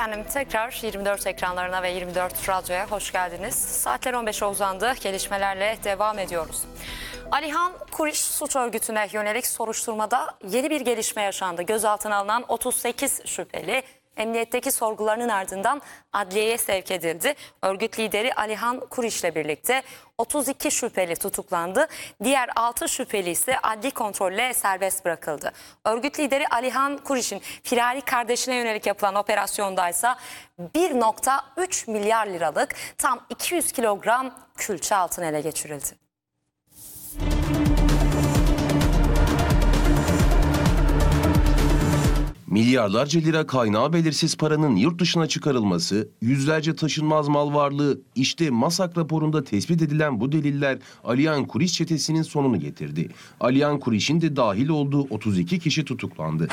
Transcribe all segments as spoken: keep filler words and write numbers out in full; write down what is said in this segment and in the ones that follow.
Efendim tekrar yirmi dört ekranlarına ve yirmi dört radyoya hoş geldiniz. Saatler on beşe uzandı. Gelişmelerle devam ediyoruz. Alihan Kuriş suç örgütüne yönelik soruşturmada yeni bir gelişme yaşandı. Gözaltına alınan otuz sekiz şüpheli emniyetteki sorgularının ardından adliyeye sevk edildi. Örgüt lideri Alihan Kuriş ile birlikte otuz iki şüpheli tutuklandı. Diğer altı şüpheli ise adli kontrolle serbest bırakıldı. Örgüt lideri Alihan Kuriş'in firari kardeşine yönelik yapılan operasyondaysa bir nokta üç milyar liralık tam iki yüz kilogram külçe altın ele geçirildi. Milyarlarca lira kaynağı belirsiz paranın yurt dışına çıkarılması, yüzlerce taşınmaz mal varlığı, işte MASAK raporunda tespit edilen bu deliller Alihan Kuriş çetesinin sonunu getirdi. Alihan Kuriş'in de dahil olduğu otuz iki kişi tutuklandı.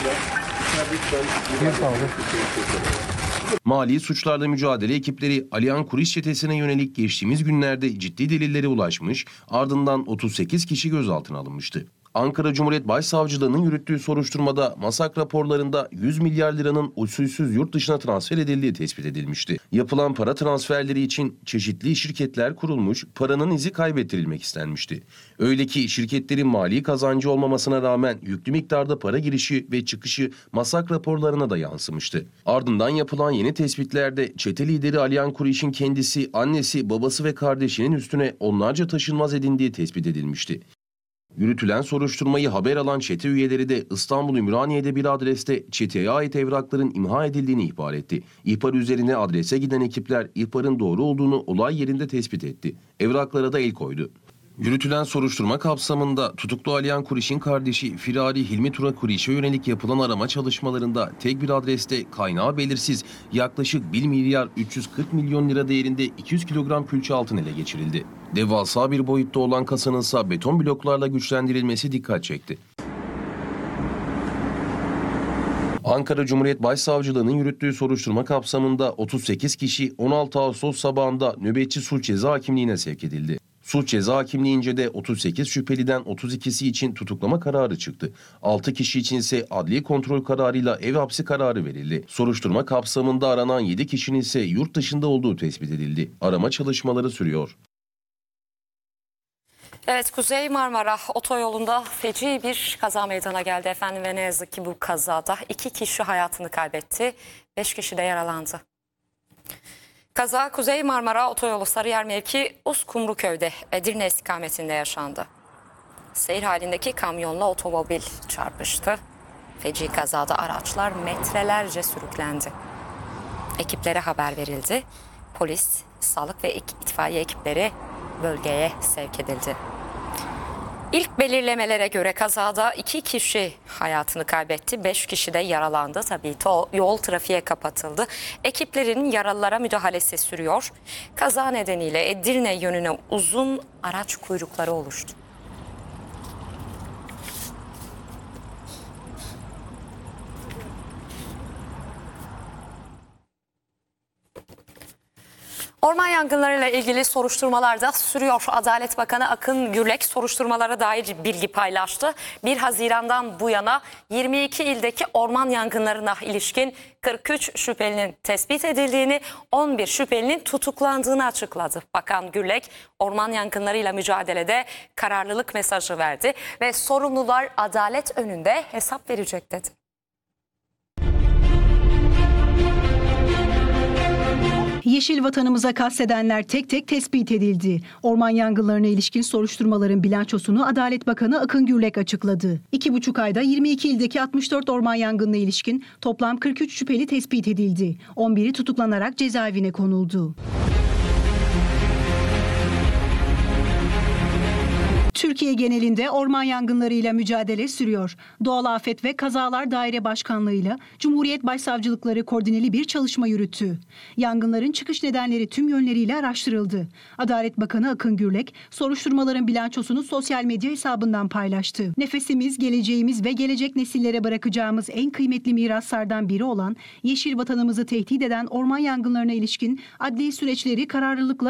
Mali suçlarla mücadele ekipleri Alihan Kuriş çetesine yönelik geçtiğimiz günlerde ciddi delillere ulaşmış, ardından otuz sekiz kişi gözaltına alınmıştı. Ankara Cumhuriyet Başsavcılığı'nın yürüttüğü soruşturmada MASAK raporlarında yüz milyar liranın usulsüz yurt dışına transfer edildiği tespit edilmişti. Yapılan para transferleri için çeşitli şirketler kurulmuş, paranın izi kaybettirilmek istenmişti. Öyle ki şirketlerin mali kazancı olmamasına rağmen yüklü miktarda para girişi ve çıkışı MASAK raporlarına da yansımıştı. Ardından yapılan yeni tespitlerde çete lideri Alihan Kuriş'in kendisi, annesi, babası ve kardeşinin üstüne onlarca taşınmaz edindiği tespit edilmişti. Yürütülen soruşturmayı haber alan çete üyeleri de İstanbul Ümraniye'de bir adreste çeteye ait evrakların imha edildiğini ihbar etti. İhbar üzerine adrese giden ekipler ihbarın doğru olduğunu olay yerinde tespit etti. Evraklara da el koydu. Yürütülen soruşturma kapsamında tutuklu Alihan Kuriş'in kardeşi firari Hilmi Tura Kuriş'e yönelik yapılan arama çalışmalarında tek bir adreste kaynağı belirsiz yaklaşık bir milyar üç yüz kırk milyon lira değerinde iki yüz kilogram külçe altın ele geçirildi. Devasa bir boyutta olan kasanın ise beton bloklarla güçlendirilmesi dikkat çekti. Ankara Cumhuriyet Başsavcılığı'nın yürüttüğü soruşturma kapsamında otuz sekiz kişi on altı Ağustos sabahında nöbetçi suç ceza hakimliğine sevk edildi. Suç ceza hakimliğince de otuz sekiz şüpheliden otuz ikisi için tutuklama kararı çıktı. altı kişi için ise adli kontrol kararıyla ev hapsi kararı verildi. Soruşturma kapsamında aranan yedi kişinin ise yurt dışında olduğu tespit edildi. Arama çalışmaları sürüyor. Evet, Kuzey Marmara otoyolunda feci bir kaza meydana geldi efendim ve ne yazık ki bu kazada iki kişi hayatını kaybetti, beş kişi de yaralandı. Kaza Kuzey Marmara otoyolu Sarıyer mevki Uskumruköy'de Edirne istikametinde yaşandı. Seyir halindeki kamyonla otomobil çarpıştı. Feci kazada araçlar metrelerce sürüklendi. Ekiplere haber verildi. Polis, sağlık ve itfaiye ekipleri bölgeye sevk edildi. İlk belirlemelere göre kazada iki kişi hayatını kaybetti, beş kişi de yaralandı. Tabii yol trafiğe kapatıldı. Ekiplerin yaralılara müdahalesi sürüyor. Kaza nedeniyle Edirne yönüne uzun araç kuyrukları oluştu. Orman yangınlarıyla ilgili soruşturmalar da sürüyor. Adalet Bakanı Akın Gürlek soruşturmalara dair bilgi paylaştı. bir Haziran'dan bu yana yirmi iki ildeki orman yangınlarına ilişkin kırk üç şüphelinin tespit edildiğini, on bir şüphelinin tutuklandığını açıkladı. Bakan Gürlek, orman yangınlarıyla mücadelede kararlılık mesajı verdi ve sorumlular adalet önünde hesap verecek dedi. Yeşil vatanımıza kastedenler tek tek tespit edildi. Orman yangınlarına ilişkin soruşturmaların bilançosunu Adalet Bakanı Akın Gürlek açıkladı. İki buçuk ayda yirmi iki ildeki altmış dört orman yangınına ilişkin toplam kırk üç şüpheli tespit edildi. on biri tutuklanarak cezaevine konuldu. Türkiye genelinde orman yangınlarıyla mücadele sürüyor. Doğal Afet ve Kazalar Daire Başkanlığı'yla Cumhuriyet Başsavcılıkları koordineli bir çalışma yürüttü. Yangınların çıkış nedenleri tüm yönleriyle araştırıldı. Adalet Bakanı Akın Gürlek, soruşturmaların bilançosunu sosyal medya hesabından paylaştı. Nefesimiz, geleceğimiz ve gelecek nesillere bırakacağımız en kıymetli miraslardan biri olan yeşil vatanımızı tehdit eden orman yangınlarına ilişkin adli süreçleri kararlılıkla